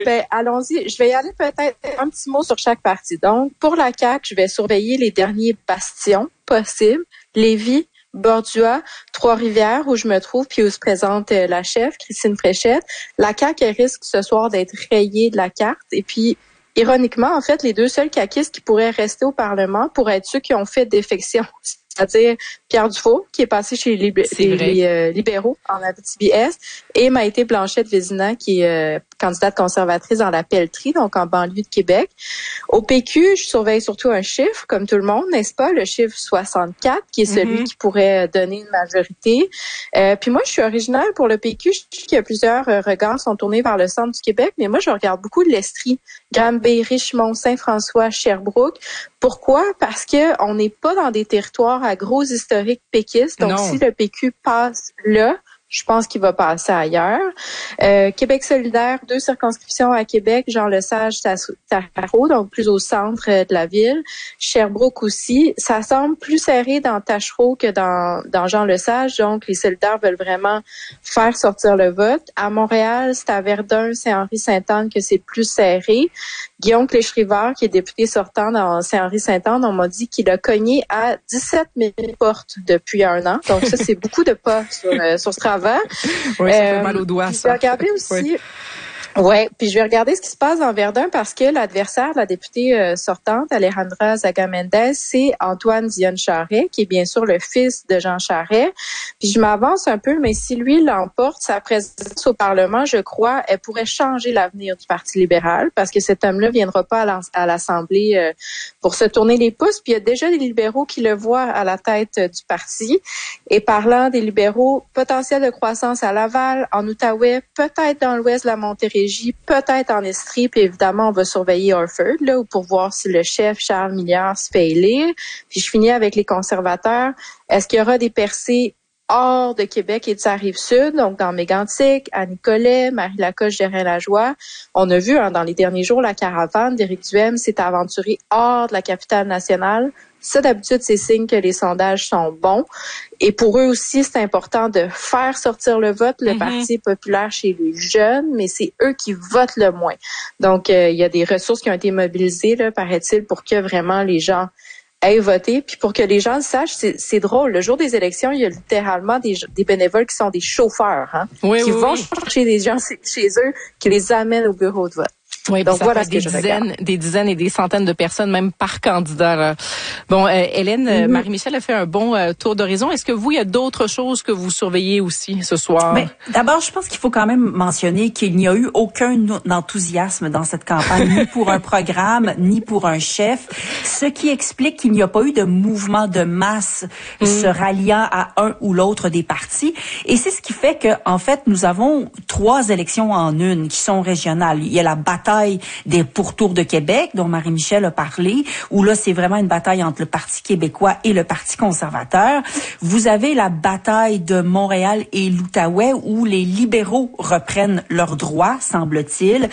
Ben, allons-y. Je vais y aller peut-être un petit mot sur chaque parti. Donc, pour la CAQ, je vais surveiller les derniers bastions possibles. Lévis, Bordua, Trois-Rivières, où je me trouve, puis où se présente la chef, Christine Fréchette. La CAQ, elle risque ce soir d'être rayée de la carte. Et puis, ironiquement, en fait, les deux seuls caquistes qui pourraient rester au Parlement pourraient être ceux qui ont fait défection. C'est-à-dire Pierre Dufault, qui est passé chez les libéraux en Abitibi-Est, et Maïté Blanchette-Vézina, qui est candidate conservatrice dans la Pelletrie, donc en banlieue de Québec. Au PQ, je surveille surtout un chiffre, comme tout le monde, n'est-ce pas? Le chiffre 64, qui est celui qui pourrait donner une majorité. Puis moi, je suis originale pour le PQ. Je sais qu'il y a plusieurs regards sont tournés vers le centre du Québec, mais moi, je regarde beaucoup de l'Estrie. Granby, Richmond, Saint-François, Sherbrooke. Pourquoi? Parce que on n'est pas dans des territoires à gros historiques péquistes. Donc, si le PQ passe là, je pense qu'il va passer ailleurs. Québec solidaire, 2 circonscriptions à Québec, Jean-Lesage, Tachereau, donc plus au centre de la ville. Sherbrooke aussi. Ça semble plus serré dans Tachereau que dans Jean-Lesage, donc les solidaires veulent vraiment faire sortir le vote. À Montréal, c'est à Verdun, Saint-Henri-Sainte-Anne que c'est plus serré. Guillaume Cléchrivard, qui est député sortant dans Saint-Henri-Sainte-Anne, on m'a dit qu'il a cogné à 17 000 portes depuis 1 an. Donc ça, c'est beaucoup de pas sur ce travail. Oui, ça fait mal aux doigts, ça. Je vais regarder aussi. Ouais, puis je vais regarder ce qui se passe dans Verdun parce que l'adversaire de la députée sortante, Alejandra Zaga-Mendez, c'est Antoine Dionne-Charest, qui est bien sûr le fils de Jean Charest. Puis je m'avance un peu, mais si lui l'emporte, sa présence au Parlement, je crois, elle pourrait changer l'avenir du Parti libéral parce que cet homme-là viendra pas à l'Assemblée pour se tourner les pouces. Puis il y a déjà des libéraux qui le voient à la tête du parti. Et parlant des libéraux, potentiel de croissance à Laval, en Outaouais, peut-être dans l'ouest de la Montérégie, peut-être en Estrie, puis évidemment, on va surveiller Orford, là, pour voir si le chef Charles Milliard se fait élire. Puis je finis avec les conservateurs. Est-ce qu'il y aura des percées hors de Québec et de sa Rive-Sud, donc dans Mégantic, à Nicolet, Marie-Lacoche, Gérin-Lajoie? On a vu dans les derniers jours, la caravane d'Éric Duhaime s'est aventurée hors de la capitale nationale. Ça, d'habitude, c'est signe que les sondages sont bons. Et pour eux aussi, c'est important de faire sortir le vote. Le Parti est populaire chez les jeunes, mais c'est eux qui votent le moins. Donc, il y a des ressources qui ont été mobilisées, là, paraît-il, pour que vraiment les gens aient voté. Puis pour que les gens le sachent, c'est drôle. Le jour des élections, il y a littéralement des bénévoles qui sont des chauffeurs, qui vont chercher des gens chez eux, qui les amènent au bureau de vote. Oui, donc voilà des dizaines et des centaines de personnes, même par candidat. Là. Bon, Hélène, Marie-Michel a fait un bon tour d'horizon. Est-ce que vous, il y a d'autres choses que vous surveillez aussi ce soir? Mais d'abord, je pense qu'il faut quand même mentionner qu'il n'y a eu aucun enthousiasme dans cette campagne, ni pour un programme, ni pour un chef, ce qui explique qu'il n'y a pas eu de mouvement de masse se ralliant à un ou l'autre des partis. Et c'est ce qui fait que, en fait, nous avons 3 élections en une qui sont régionales. Il y a la bataille des pourtours de Québec, dont Marie-Michel a parlé, où là, c'est vraiment une bataille entre le Parti québécois et le Parti conservateur. Vous avez la bataille de Montréal et l'Outaouais, où les libéraux reprennent leurs droits, semble-t-il,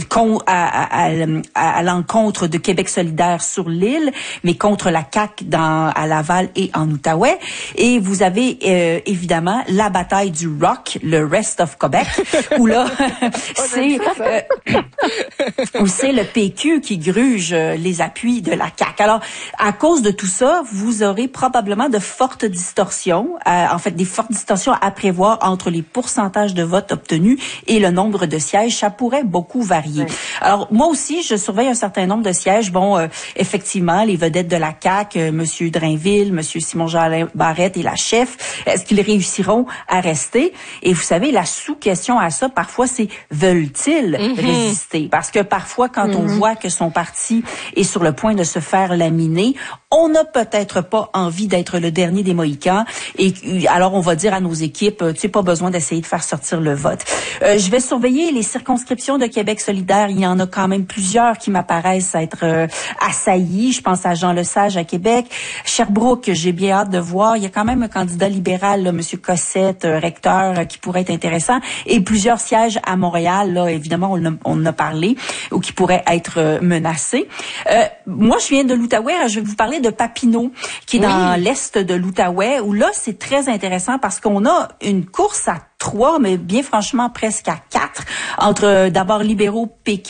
à l'encontre de Québec solidaire sur l'île, mais contre la CAQ à Laval et en Outaouais. Et vous avez évidemment la bataille du Rock, le Rest of Québec, où là, c'est le PQ qui gruge les appuis de la CAQ. Alors, à cause de tout ça, vous aurez probablement de fortes distorsions, des fortes distorsions à prévoir entre les pourcentages de votes obtenus et le nombre de sièges. Ça pourrait beaucoup varier. Oui. Alors, moi aussi, je surveille un certain nombre de sièges. Bon, effectivement, les vedettes de la CAQ, Monsieur Drainville, Monsieur Simon-Jean Barrette et la chef, est-ce qu'ils réussiront à rester? Et vous savez, la sous-question à ça, parfois, c'est veulent-ils résister? Parce que parfois, quand on voit que son parti est sur le point de se faire laminer, on n'a peut-être pas envie d'être le dernier des Mohicans. Et alors, on va dire à nos équipes, tu n'as pas besoin d'essayer de faire sortir le vote. Je vais surveiller les circonscriptions de Québec solidaire. Il y en a quand même plusieurs qui m'apparaissent être assaillies. Je pense à Jean-Lesage à Québec. Sherbrooke, j'ai bien hâte de voir. Il y a quand même un candidat libéral, là, M. Cossette, recteur, qui pourrait être intéressant. Et plusieurs sièges à Montréal, là, évidemment, on en a parlé, ou qui pourraient être menacés. Moi, je viens de l'Outaouais. Je vais vous parler de Papineau, qui est dans l'est de l'Outaouais, où là, c'est très intéressant parce qu'on a une course à 3, mais bien franchement presque à 4, entre d'abord libéraux, péquistes